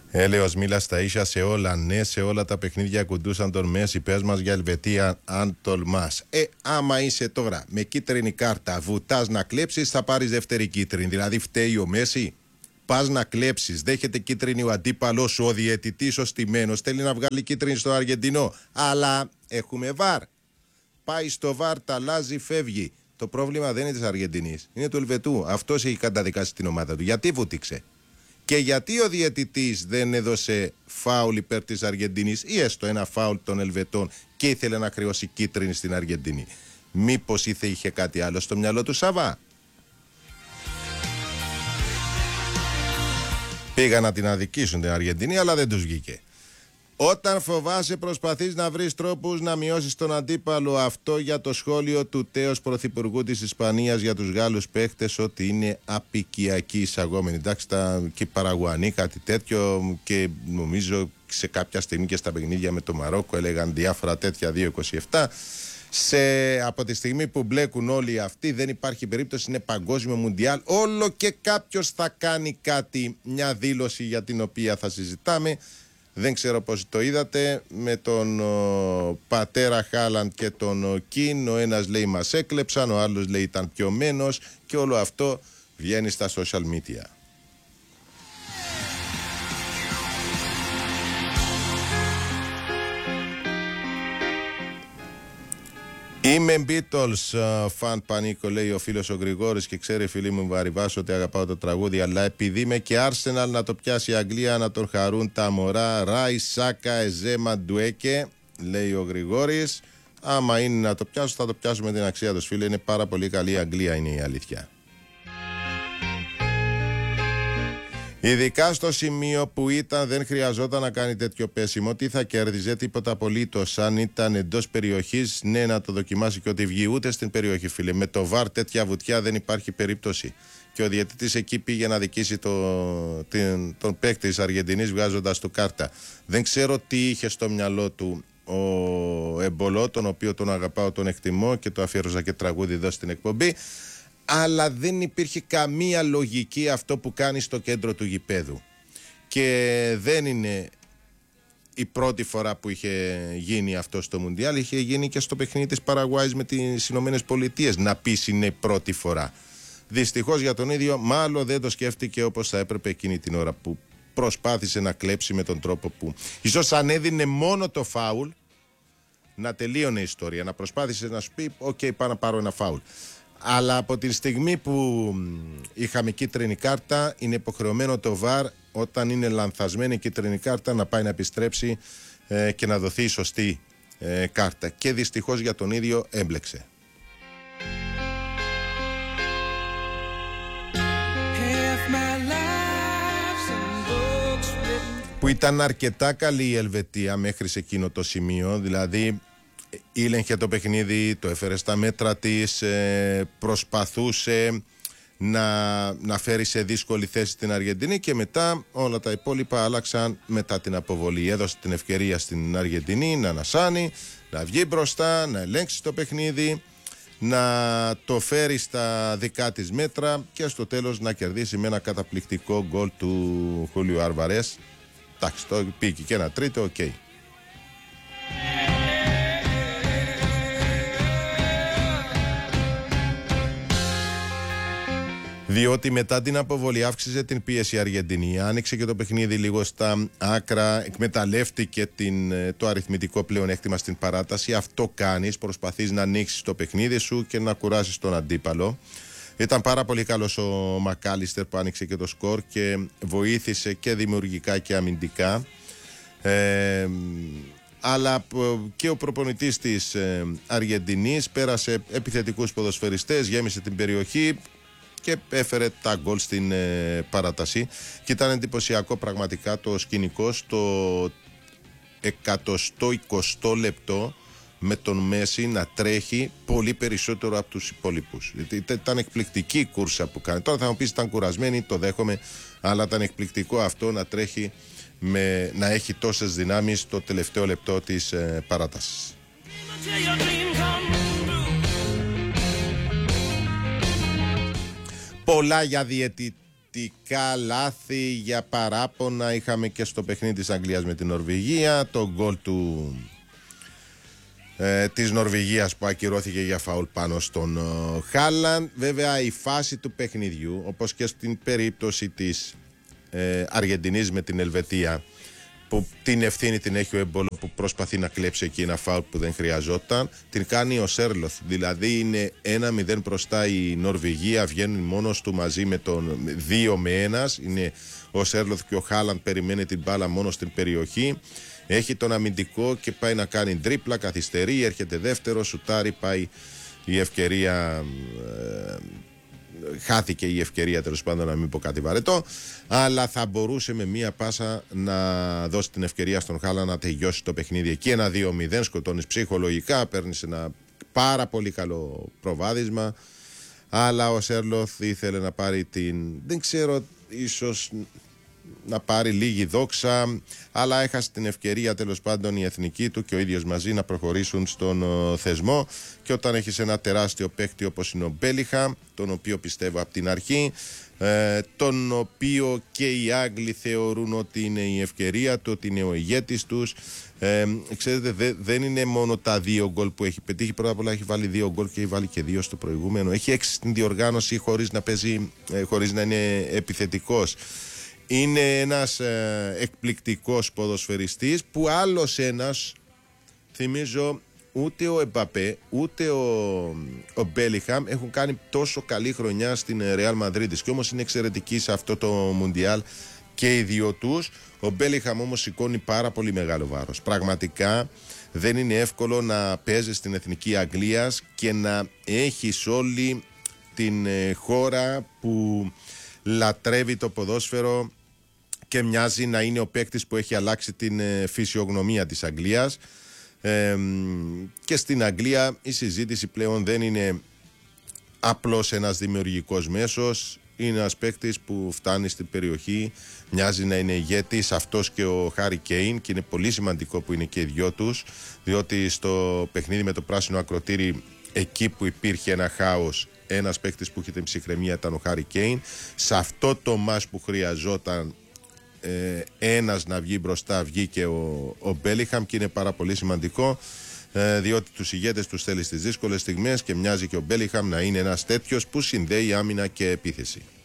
Έλεος μίλα στα ίσια σε όλα, ναι, σε όλα τα παιχνίδια κουντούσαν τον Μέση. Πες μας για Ελβετία, αν τολμάς. Άμα είσαι τώρα με κίτρινη κάρτα, βουτάς να κλέψεις, θα πάρεις δεύτερη κίτρινη. Δηλαδή, φταίει ο Μέση. Πας να κλέψεις, δέχεται κίτρινη ο αντίπαλος σου, ο διαιτητής, ο στημένος. Θέλει να βγάλει κίτρινη στο Αργεντινό. Αλλά έχουμε βαρ. Πάει στο βαρ, τα αλλάζει, φεύγει. Το πρόβλημα δεν είναι της Αργεντινής, είναι του Ελβετού. Αυτός έχει καταδικάσει την ομάδα του. Γιατί βούτυξε? Και γιατί ο διαιτητής δεν έδωσε φάουλ υπέρ της Αργεντινής ή έστω ένα φάουλ των Ελβετών και ήθελε να χρεώσει κίτρινη στην Αργεντινή? Μήπως είχε κάτι άλλο στο μυαλό του Σαββά? Πήγαν να την αδικήσουν την Αργεντινή, αλλά δεν τους βγήκε. Όταν φοβάσαι, προσπαθείς να βρεις τρόπους να μειώσεις τον αντίπαλο. Αυτό για το σχόλιο του τέος πρωθυπουργού της Ισπανίας για τους Γάλλους παίχτες, ότι είναι απικιακοί εισαγόμενοι. Εντάξει, και οι Παραγουανοί κάτι τέτοιο, και νομίζω σε κάποια στιγμή και στα παιχνίδια με το Μαρόκο έλεγαν διάφορα τέτοια 2-27. Από τη στιγμή που μπλέκουν όλοι αυτοί, δεν υπάρχει περίπτωση, είναι παγκόσμιο μουντιάλ. Όλο και κάποιος θα κάνει κάτι, μια δήλωση για την οποία θα συζητάμε. Δεν ξέρω πώς το είδατε με τον πατέρα Χάλαντ και τον Κιν. Ο ένας λέει μας έκλεψαν, ο άλλος λέει ήταν πιωμένος, και όλο αυτό βγαίνει στα social media. Είμαι Beatles φαν πανίκο, λέει ο φίλος ο Γρηγόρης, και ξέρει φίλοι μου Βαριβάς ότι αγαπάω το τραγούδι, αλλά επειδή είμαι και Arsenal να το πιάσει η Αγγλία, να τον χαρούν τα μωρά. Ράι, Σάκα, Εζέμα, Ντουέκε, λέει ο Γρηγόρης. Άμα είναι να το πιάσω, θα το πιάσουμε την αξία του, φίλε. Είναι πάρα πολύ καλή η Αγγλία, είναι η αλήθεια. Ειδικά στο σημείο που ήταν, δεν χρειαζόταν να κάνει τέτοιο πέσιμο. Τι θα κέρδιζε? Τίποτα απολύτως. Αν ήταν εντός περιοχής, ναι, να το δοκιμάσει και ότι βγει. Ούτε στην περιοχή, φίλε. Με το βαρ τέτοια βουτιά δεν υπάρχει περίπτωση. Και ο διαιτητής εκεί πήγε να δικήσει τον παίκτη της Αργεντινής, βγάζοντας του κάρτα. Δεν ξέρω τι είχε στο μυαλό του ο Εμπολό, τον οποίο τον αγαπάω, τον εκτιμώ και το αφιέρωσα και τραγούδι εδώ στην εκπομπή. Αλλά δεν υπήρχε καμία λογική αυτό που κάνει στο κέντρο του γηπέδου. Και δεν είναι η πρώτη φορά που είχε γίνει αυτό στο Μουντιάλ. Είχε γίνει και στο παιχνίδι της Παραγουάης με τις Ηνωμένες Πολιτείες. Να πεις είναι η πρώτη φορά. Δυστυχώς για τον ίδιο, μάλλον δεν το σκέφτηκε όπως θα έπρεπε εκείνη την ώρα που προσπάθησε να κλέψει με τον τρόπο που ίσως αν έδινε μόνο το φάουλ να τελείωνε η ιστορία. Να προσπάθησε να σου πει: «Οκ, πάω να πάρω ένα φάουλ». Αλλά από τη στιγμή που είχαμε κίτρινη κάρτα, είναι υποχρεωμένο το βαρ, όταν είναι λανθασμένη η κίτρινη κάρτα, να πάει να επιστρέψει και να δοθεί η σωστή κάρτα. Και δυστυχώς για τον ίδιο έμπλεξε. Που ήταν αρκετά καλή η Ελβετία μέχρι σε εκείνο το σημείο, δηλαδή ήλεγχε το παιχνίδι, το έφερε στα μέτρα της, προσπαθούσε να φέρει σε δύσκολη θέση την Αργεντινή, και μετά όλα τα υπόλοιπα άλλαξαν μετά την αποβολή. Έδωσε την ευκαιρία στην Αργεντινή να ανασάνει, να βγει μπροστά, να ελέγξει το παιχνίδι, να το φέρει στα δικά της μέτρα και στο τέλος να κερδίσει με ένα καταπληκτικό γκολ του Χούλιο Αλβαρές. Εντάξει, το πήγε και ένα τρίτο, οκ. Διότι μετά την αποβολή αύξησε την πίεση η Αργεντινή, άνοιξε και το παιχνίδι λίγο στα άκρα, εκμεταλλεύτηκε το αριθμητικό πλεονέκτημα στην παράταση. Αυτό κάνεις, προσπαθείς να ανοίξεις το παιχνίδι σου και να κουράσεις τον αντίπαλο. Ήταν πάρα πολύ καλός ο Μακάλιστερ που άνοιξε και το σκορ και βοήθησε και δημιουργικά και αμυντικά. Αλλά και ο προπονητής της Αργεντινής πέρασε επιθετικούς ποδοσφαιριστές, γέμισε την περιοχή και έφερε τα γκολ στην παράταση. Και ήταν εντυπωσιακό πραγματικά το σκηνικό στο 120 λεπτό με τον Μέση να τρέχει πολύ περισσότερο από τους υπόλοιπους. Ήταν εκπληκτική η κούρσα που κάνει. Τώρα θα μου πεις ήταν κουρασμένη, το δέχομαι, αλλά ήταν εκπληκτικό αυτό να τρέχει, να έχει τόσες δυνάμεις το τελευταίο λεπτό της παράτασης. Πολλά για επιθετικά λάθη για παράπονα είχαμε και στο παιχνίδι της Αγγλίας με την Νορβηγία, το γκολ της Νορβηγίας που ακυρώθηκε για φαουλ πάνω στον Χάλαντ. Βέβαια η φάση του παιχνιδιού, όπως και στην περίπτωση της Αργεντινής με την Ελβετία, που την ευθύνη την έχει ο Εμπόλο που προσπαθεί να κλέψει εκεί ένα φάουλ που δεν χρειαζόταν, την κάνει ο Σέρλοθ. Δηλαδή είναι 1-0 μπροστά η Νορβηγία, βγαίνουν μόνος του μαζί με τον 2-1. Είναι ο Σέρλοθ και ο Χάλαντ, περιμένει την μπάλα μόνο στην περιοχή. Έχει τον αμυντικό και πάει να κάνει τρίπλα, καθυστερεί, έρχεται δεύτερο, σουτάρει, πάει η ευκαιρία. Χάθηκε η ευκαιρία, τέλος πάντων, να μην πω κάτι βαρετό, αλλά θα μπορούσε με μία πάσα να δώσει την ευκαιρία στον Χάλαντ να τελειώσει το παιχνίδι εκεί. 1-2-0, σκοτώνεις ψυχολογικά, παίρνεις ένα πάρα πολύ καλό προβάδισμα, αλλά ο Σέρλοθ ήθελε να πάρει δεν ξέρω, ίσως να πάρει λίγη δόξα, αλλά έχασε την ευκαιρία, τέλος πάντων, η εθνική του και ο ίδιος μαζί να προχωρήσουν στον θεσμό. Και όταν έχεις ένα τεράστιο παίκτη όπως είναι ο Μπέλιγχαμ, τον οποίο πιστεύω από την αρχή, τον οποίο και οι Άγγλοι θεωρούν ότι είναι η ευκαιρία του, ότι είναι ο ηγέτης τους. Ξέρετε, δεν είναι μόνο τα 2 γκολ που έχει πετύχει. Πρώτα απ' όλα έχει βάλει 2 γκολ και έχει βάλει και 2 στο προηγούμενο. Έχει 6 στην διοργάνωση χωρίς να παίζει, χωρίς να είναι επιθετικός. Είναι ένας εκπληκτικός ποδοσφαιριστής, που άλλος ένας, θυμίζω, ούτε ο Εμπαπέ ούτε ο Μπέλιγχαμ έχουν κάνει τόσο καλή χρονιά στην Ρεάλ Μαδρίτης, και όμως είναι εξαιρετικοί σε αυτό το Μουντιάλ και οι δύο τους. Ο Μπέλιγχαμ όμως σηκώνει πάρα πολύ μεγάλο βάρος. Πραγματικά δεν είναι εύκολο να παίζεις στην Εθνική Αγγλίας και να έχεις όλη την χώρα που λατρεύει το ποδόσφαιρο και μοιάζει να είναι ο παίκτης που έχει αλλάξει την φυσιογνωμία της Αγγλίας. Και στην Αγγλία η συζήτηση πλέον δεν είναι απλώς ένας δημιουργικός μέσος. Είναι ένας παίκτης που φτάνει στην περιοχή, μοιάζει να είναι ηγέτης, αυτός και ο Χάρι Κέιν, και είναι πολύ σημαντικό που είναι και οι δυο τους, διότι στο παιχνίδι με το πράσινο ακροτήρι, εκεί που υπήρχε ένα χάος, ένας παίκτης που είχε την ψυχραιμία ήταν ο Χάρι Κέιν. Σε αυτό το μάτς που χρειαζόταν ένας να βγει μπροστά, βγήκε ο Μπέλιγχαμ, και είναι πάρα πολύ σημαντικό, διότι τους ηγέτες τους θέλει στις δύσκολες στιγμές, και μοιάζει και ο Μπέλιγχαμ να είναι ένας τέτοιος που συνδέει άμυνα και επίθεση.